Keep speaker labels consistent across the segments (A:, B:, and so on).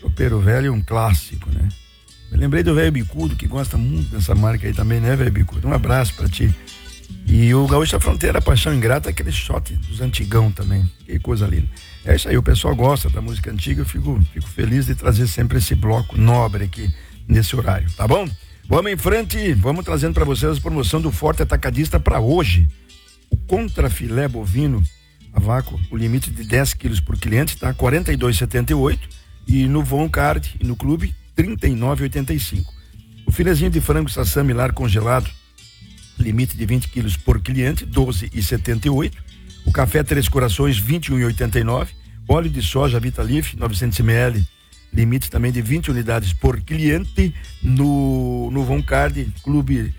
A: Tropeiro Velho é um clássico, né? Eu lembrei do Velho Bicudo, que gosta muito dessa marca aí também, né, Velho Bicudo? Um abraço pra ti. E o Gaúcho da Fronteira, Paixão Ingrata, aquele shot dos antigão também. Que coisa linda. É isso aí, o pessoal gosta da música antiga, eu fico feliz de trazer sempre esse bloco nobre aqui nesse horário, tá bom? Vamos em frente, vamos trazendo para vocês a promoção do Forte Atacadista para hoje. O contrafilé bovino a vácuo, o limite de 10 quilos por cliente tá 42,78 e no Von Card e no clube 39,85. O filezinho de frango sassami lar congelado, limite de 20 quilos por cliente, 12,78. O café Três Corações, 21,89. Óleo de soja Vitalif, 900 ml, limite também de 20 unidades por cliente. No Von Card, clube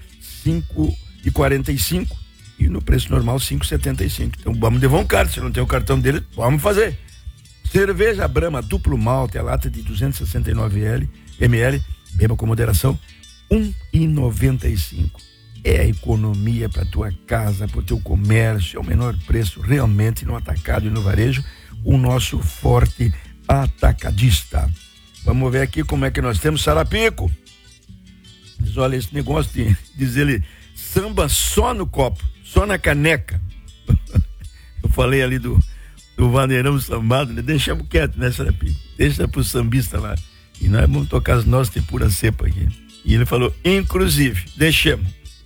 A: 5,45 e no preço normal 5,75. Então vamos de Von Card, se não tem o cartão dele, vamos fazer. Cerveja Brahma duplo malte, a lata de 269 ml, beba com moderação, 1,95. É a economia para tua casa, para o teu comércio, é o menor preço realmente no atacado e no varejo, o nosso Forte Atacadista. Vamos ver aqui como é que nós temos. Sarapico diz, olha, esse negócio de dizer ele samba só no copo, só na caneca. Eu falei ali do vaneirão sambado, né? Deixamos quieto, né, Sarapico? Deixa pro sambista lá. E nós vamos tocar as nossas de pura cepa aqui. E ele falou, inclusive, deixamos.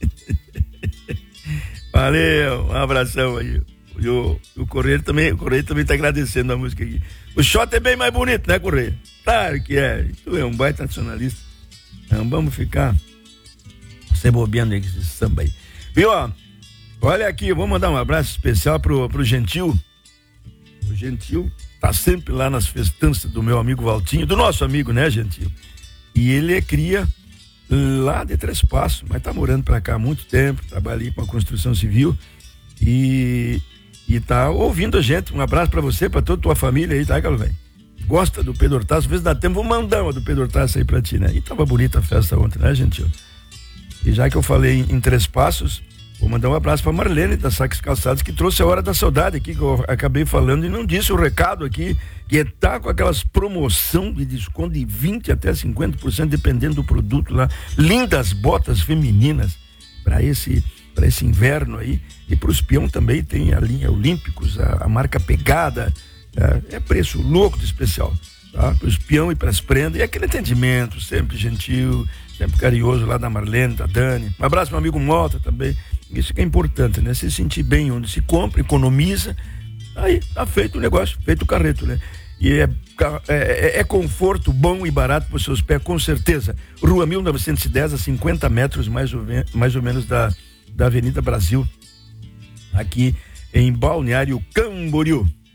A: Valeu, um abração aí. O Correio também tá agradecendo a música aqui. O shot é bem mais bonito, né, Correio? Claro que é. Tu é um baita nacionalista. Então vamos ficar se bobeando aí com esse samba aí. Viu, ó? Olha aqui, eu vou mandar um abraço especial pro Gentil. O Gentil tá sempre lá nas festanças do meu amigo Valtinho, do nosso amigo, né, Gentil? E ele é cria lá de Três Passos, mas tá morando pra cá há muito tempo, trabalha aí com a construção civil e tá ouvindo a gente. Um abraço pra você, pra toda a tua família aí, tá, Galo, velho? Gosta do Pedro Hortaço, às vezes dá tempo, vou mandar uma do Pedro Hortaço aí pra ti, né? E tava bonita a festa ontem, né, Gentil? E já que eu falei em Três Passos, vou mandar um abraço pra Marlene da Saques Calçados, que trouxe a Hora da Saudade aqui, que eu acabei falando e não disse o recado aqui, que tá com aquelas promoção de desconto de 20% até 50%, dependendo do produto lá. Lindas botas femininas para esse inverno aí. E pros peão também tem a linha Olímpicos, a marca Pegada, é preço louco de especial, tá? Pros peão e pras prendas, e aquele atendimento sempre gentil, sempre carinhoso lá da Marlene, da Dani. Um abraço pro meu amigo Mota também. Isso que é importante, né? Se sentir bem onde se compra, economiza, aí tá feito o negócio, feito o carreto, né? E é conforto bom e barato para os seus pés, com certeza. Rua 1910, a 50 metros mais ou menos da Avenida Brasil, aqui em Balneário Camboriú.